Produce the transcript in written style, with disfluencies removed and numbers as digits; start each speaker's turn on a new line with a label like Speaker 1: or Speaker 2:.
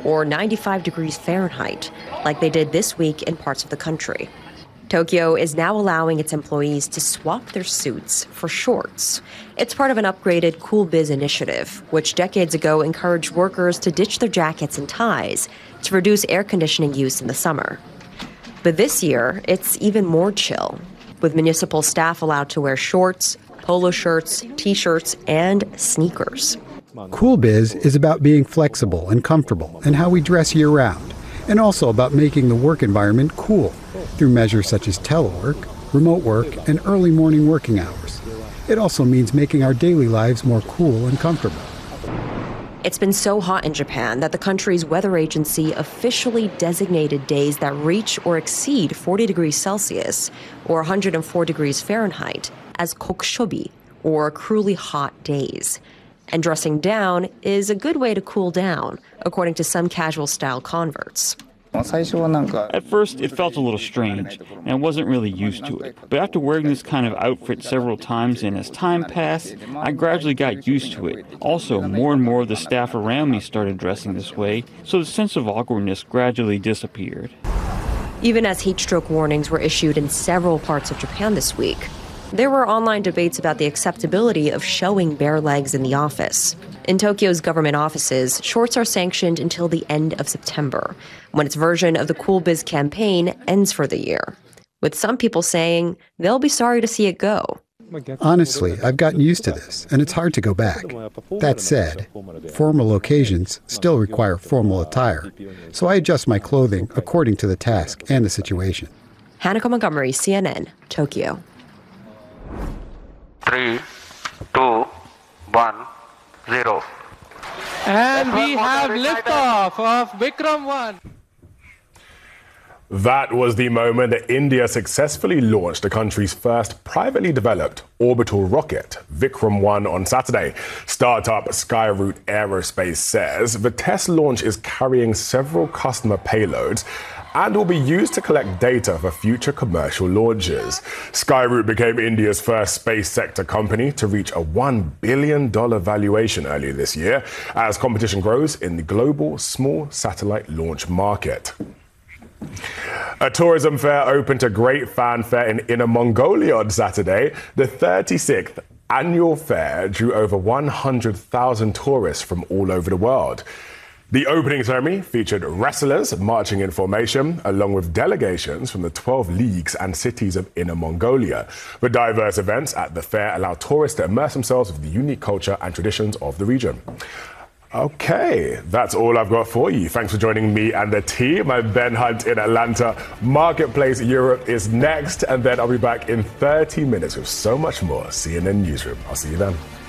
Speaker 1: or 95 degrees Fahrenheit, like they did this week in parts of the country. Tokyo is now allowing its employees to swap their suits for shorts. It's part of an upgraded Cool Biz initiative, which decades ago encouraged workers to ditch their jackets and ties to reduce air conditioning use in the summer. But this year, it's even more chill, with municipal staff allowed to wear shorts, polo shirts, T-shirts, and sneakers.
Speaker 2: Cool Biz is about being flexible and comfortable in how we dress year-round, and also about making the work environment cool through measures such as telework, remote work, and early morning working hours. It also means making our daily lives more cool and comfortable.
Speaker 1: It's been so hot in Japan that the country's weather agency officially designated days that reach or exceed 40 degrees Celsius or 104 degrees Fahrenheit as kokushobi, or cruelly hot days. And dressing down is a good way to cool down, according to some casual-style converts.
Speaker 3: At first, it felt a little strange, and I wasn't really used to it. But after wearing this kind of outfit several times and as time passed, I gradually got used to it. Also, more and more of the staff around me started dressing this way, so the sense of awkwardness gradually disappeared.
Speaker 1: Even as heat stroke warnings were issued in several parts of Japan this week, there were online debates about the acceptability of showing bare legs in the office. In Tokyo's government offices, shorts are sanctioned until the end of September, when its version of the Cool Biz campaign ends for the year, with some people saying they'll be sorry to see it go.
Speaker 2: Honestly, I've gotten used to this, and it's hard to go back. That said, formal occasions still require formal attire, so I adjust my clothing according to the task and the situation.
Speaker 1: Hanako Montgomery, CNN, Tokyo.
Speaker 4: 3, 2, 1, 0.
Speaker 5: And we have liftoff of Vikram 1.
Speaker 6: That was the moment that India successfully launched the country's first privately developed orbital rocket, Vikram 1, on Saturday. Startup Skyroot Aerospace says the test launch is carrying several customer payloads and will be used to collect data for future commercial launches. Skyroot became India's first space sector company to reach a $1 billion valuation earlier this year as competition grows in the global small satellite launch market. A tourism fair opened to great fanfare in Inner Mongolia on Saturday. The 36th annual fair drew over 100,000 tourists from all over the world. The opening ceremony featured wrestlers marching in formation, along with delegations from the 12 leagues and cities of Inner Mongolia. The diverse events at the fair allow tourists to immerse themselves with the unique culture and traditions of the region. Okay, that's all I've got for you. Thanks for joining me and the team. I'm Ben Hunt in Atlanta. Marketplace Europe is next, and then I'll be back in 30 minutes with so much more CNN Newsroom. I'll see you then.